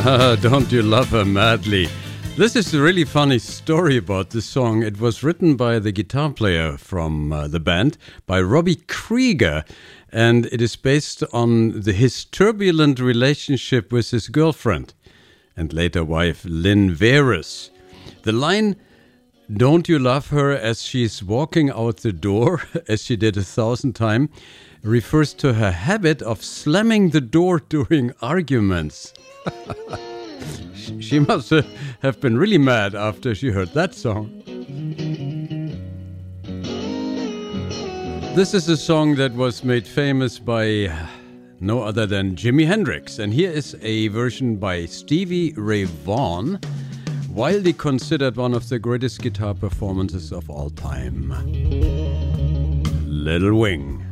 Don't You Love Her Madly? This is a really funny story about this song. It was written by the guitar player from the band, by Robbie Krieger, and it is based on his turbulent relationship with his girlfriend and later wife, Lynn Veris. The line, "Don't you love her," as she's walking out the door, as she did 1,000 times, refers to her habit of slamming the door during arguments. She must have been really mad after she heard that song. This is a song that was made famous by no other than Jimi Hendrix. And here is a version by Stevie Ray Vaughan, widely considered one of the greatest guitar performances of all time. Little Wing.